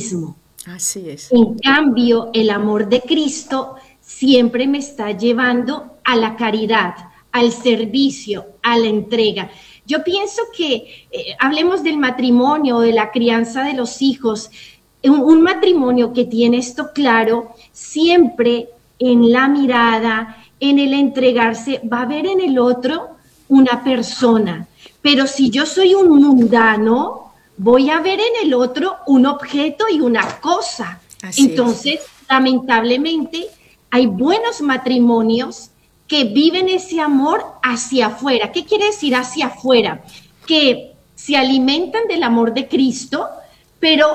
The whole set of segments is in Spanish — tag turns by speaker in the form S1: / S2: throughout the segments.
S1: egoísmo.
S2: Así es.
S1: En cambio, el amor de Cristo siempre me está llevando a la caridad, al servicio, a la entrega. Yo pienso que hablemos del matrimonio, de la crianza de los hijos. Un matrimonio que tiene esto claro, siempre en la mirada, en el entregarse, va a ver en el otro una persona. Pero si yo soy un mundano, voy a ver en el otro un objeto y una cosa.
S2: Así
S1: Entonces,
S2: es.
S1: lamentablemente, hay buenos matrimonios que viven ese amor hacia afuera. ¿Qué quiere decir hacia afuera? Que se alimentan del amor de Cristo, pero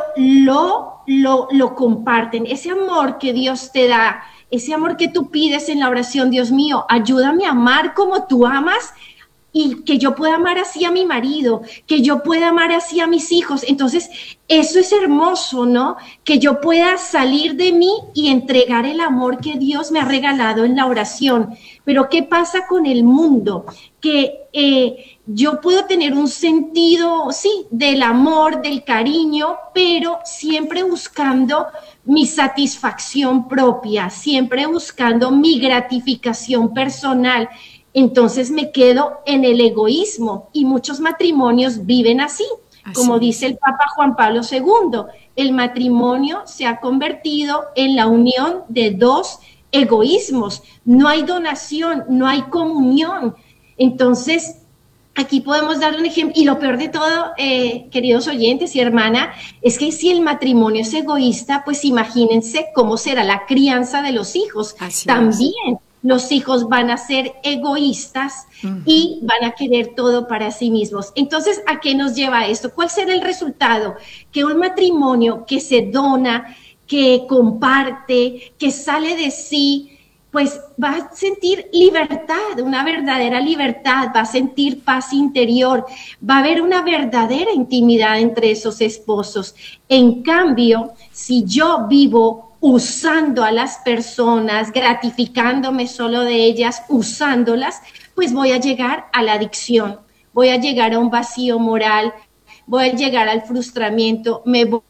S1: lo comparten. Ese amor que Dios te da, ese amor que tú pides en la oración, Dios mío, ayúdame a amar como tú amas, y que yo pueda amar así a mi marido, que yo pueda amar así a mis hijos. Entonces, eso es hermoso, ¿no? Que yo pueda salir de mí y entregar el amor que Dios me ha regalado en la oración. Pero ¿qué pasa con el mundo? Que yo puedo tener un sentido, sí, del amor, del cariño, pero siempre buscando mi satisfacción propia, siempre buscando mi gratificación personal. Entonces me quedo en el egoísmo y muchos matrimonios viven así. Como dice el Papa Juan Pablo II, el matrimonio se ha convertido en la unión de dos egoísmos. No hay donación, no hay comunión. Entonces, aquí podemos dar un ejemplo. Y lo peor de todo, queridos oyentes y hermana, es que si el matrimonio es egoísta, pues imagínense cómo será la crianza de los hijos.
S2: Así
S1: También
S2: es.
S1: los hijos van a ser egoístas y van a querer todo para sí mismos. Entonces, ¿a qué nos lleva esto? ¿Cuál será el resultado? Que un matrimonio que se dona, que comparte, que sale de sí, pues va a sentir libertad, una verdadera libertad, va a sentir paz interior, va a haber una verdadera intimidad entre esos esposos. En cambio, si yo vivo usando a las personas, gratificándome solo de ellas, usándolas, pues voy a llegar a la adicción, voy a llegar a un vacío moral, voy a llegar al frustramiento, me voy.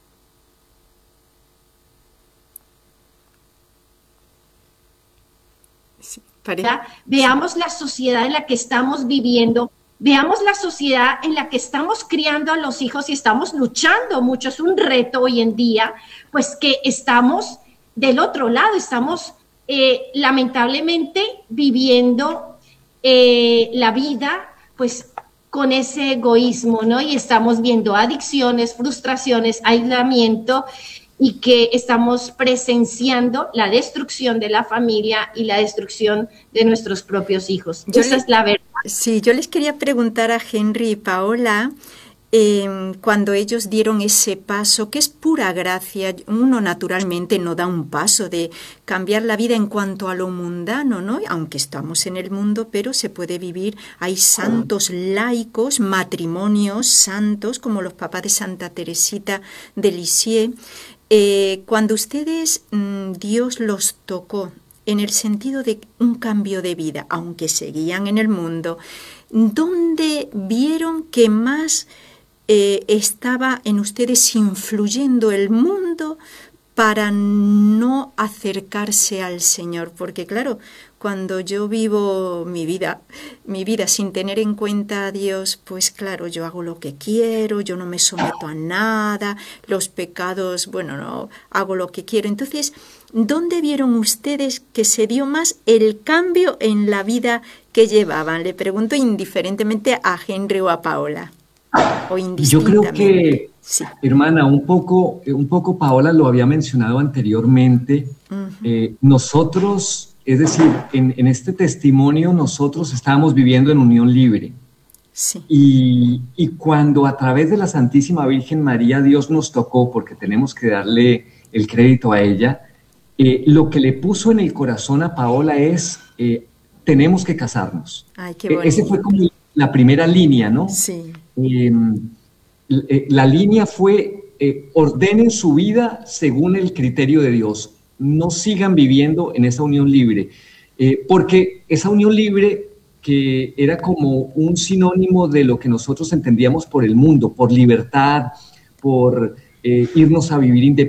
S2: Sí,
S1: Veamos la sociedad en la que estamos viviendo, veamos la sociedad en la que estamos criando a los hijos y estamos luchando mucho. Es un reto hoy en día, pues que estamos del otro lado, estamos lamentablemente viviendo la vida pues con ese egoísmo, ¿no? Y estamos viendo adicciones, frustraciones, aislamiento, y que estamos presenciando la destrucción de la familia y la destrucción de nuestros propios hijos. Esa es la verdad.
S2: Sí, yo les quería preguntar a Henry y Paola, cuando ellos dieron ese paso, que es pura gracia, uno naturalmente no da un paso de cambiar la vida en cuanto a lo mundano, ¿no? Aunque estamos en el mundo, pero se puede vivir, hay santos laicos, matrimonios santos, como los papás de Santa Teresita de Lisieux. Cuando ustedes, Dios los tocó en el sentido de un cambio de vida, aunque seguían en el mundo, ¿dónde vieron que más estaba en ustedes influyendo el mundo para no acercarse al Señor? Porque claro, cuando yo vivo mi vida sin tener en cuenta a Dios, pues claro, yo hago lo que quiero, yo no me someto a nada, los pecados, bueno, no, hago lo que quiero. Entonces, ¿dónde vieron ustedes que se dio más el cambio en la vida que llevaban? Le pregunto indiferentemente a Henry o a Paola. O
S3: yo creo que,
S2: sí.
S3: Hermana, un poco Paola lo había mencionado anteriormente. Nosotros, es decir, en este testimonio nosotros estábamos viviendo en unión libre.
S2: Sí.
S3: Y cuando a través de la Santísima Virgen María Dios nos tocó, porque tenemos que darle el crédito a ella, lo que le puso en el corazón a Paola es, tenemos que casarnos.
S2: Ay, qué bonito.
S3: Ese fue como la primera línea, ¿no?
S2: Sí.
S3: La línea fue, ordenen su vida según el criterio de Dios. No sigan viviendo en esa unión libre. Porque esa unión libre, que era como un sinónimo de lo que nosotros entendíamos por el mundo, por libertad, por irnos a vivir independientemente,